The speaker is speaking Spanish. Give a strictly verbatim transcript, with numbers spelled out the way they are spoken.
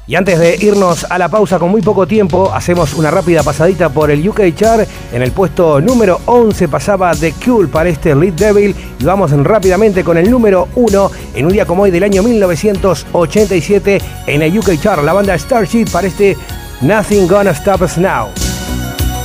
Y antes de irnos a la pausa con muy poco tiempo, hacemos una rápida pasadita por el U K Chart. En el puesto número once pasaba The Cure para este Lead Devil. Y vamos rápidamente con el número uno en un día como hoy del año mil novecientos ochenta y siete en el U K Chart. La banda Starship para este Nothing Gonna Stop Us Now.